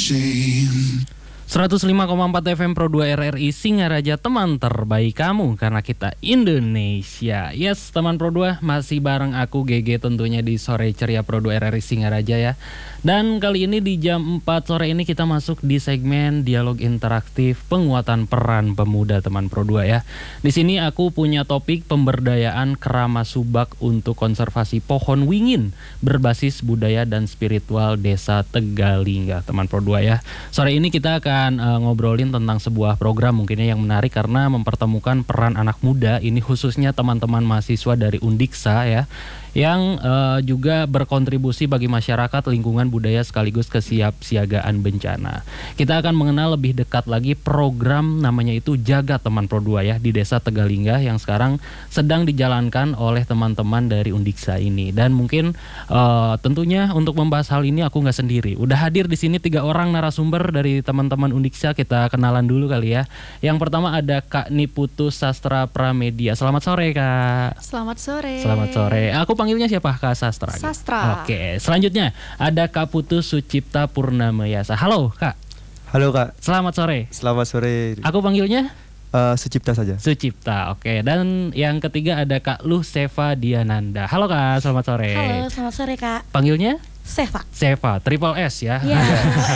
shame. 105,4 FM Pro 2 RRI Singaraja, teman terbaik kamu karena kita Indonesia. Yes, teman Pro 2 masih bareng aku GG tentunya di sore ceria Pro 2 RRI Singaraja ya. Dan kali ini di jam 4 sore ini kita masuk di segmen dialog interaktif penguatan peran pemuda teman Pro 2 ya. Di sini aku punya topik pemberdayaan kerama subak untuk konservasi pohon wingin berbasis budaya dan spiritual Desa Tegalingga teman Pro 2 ya. Sore ini kita akan ngobrolin tentang sebuah program mungkinnya yang menarik karena mempertemukan peran anak muda ini khususnya teman-teman mahasiswa dari Undiksa ya yang juga berkontribusi bagi masyarakat, lingkungan, budaya sekaligus kesiapsiagaan bencana. Kita akan mengenal lebih dekat lagi program namanya itu Jaga Teman Pro 2 ya di Desa Tegalingga yang sekarang sedang dijalankan oleh teman-teman dari Undiksa ini. Dan mungkin tentunya untuk membahas hal ini aku nggak sendiri. Udah hadir di sini 3 orang narasumber dari teman-teman Undiksa. Kita kenalan dulu kali ya. Yang pertama ada Kak Niputu Sastra Pramedia. Selamat sore Kak. Selamat sore. Selamat sore. Aku panggilnya siapa Kak Sastra? Sastra. Oke. Selanjutnya ada Kak Putu Sucipta Purnamayasa. Halo Kak. Halo Kak. Selamat sore. Selamat sore. Aku panggilnya Sucipta saja. Sucipta. Oke. Dan yang ketiga ada Kak Luh Seva Diananda. Halo Kak. Selamat sore. Halo, selamat sore Kak. Panggilnya Seva. Seva, triple S ya. Iya.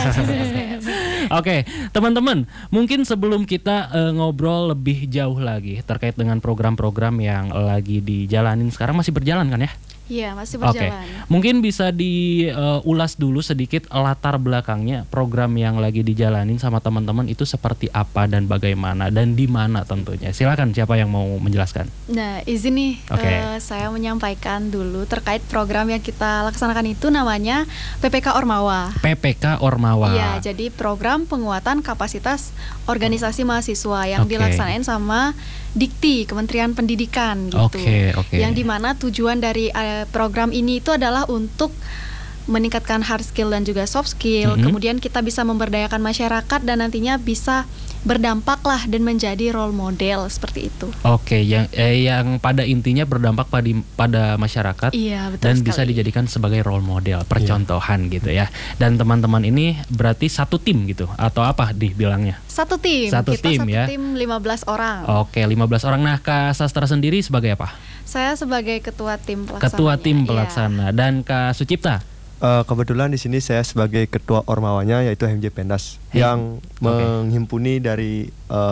Oke, teman-teman, mungkin sebelum kita ngobrol lebih jauh lagi terkait dengan program-program yang lagi dijalanin sekarang masih berjalan kan ya? Iya, masih Oke, berjalan. mungkin bisa diulas dulu sedikit latar belakangnya program yang lagi dijalanin sama teman-teman itu seperti apa dan bagaimana dan di mana tentunya. Silakan siapa yang mau menjelaskan? Nah, izin nih saya menyampaikan dulu terkait program yang kita laksanakan itu namanya PPK Ormawa. PPK Ormawa. Iya, jadi program penguatan kapasitas organisasi mahasiswa yang dilaksanain sama Dikti, Kementerian Pendidikan gitu. Oke. Yang dimana tujuan dari program ini itu adalah untuk meningkatkan hard skill dan juga soft skill. Kemudian kita bisa memberdayakan masyarakat dan nantinya bisa berdampak lah dan menjadi role model seperti itu. Oke, yang pada intinya berdampak pada masyarakat. Iya, betul dan sekali. bisa dijadikan sebagai role model, percontohan gitu ya. Dan teman-teman ini berarti satu tim gitu atau apa dibilangnya? Satu tim. Satu kita tim satu ya. tim 15 orang. Oke, 15 orang. Nah, Kak Sastra sendiri sebagai apa? Saya sebagai ketua tim pelaksana. Ketua tim pelaksana. Dan Kak Sucipta? Kebetulan di sini saya sebagai ketua ormawanya yaitu HMJ Pendas yang menghimpuni dari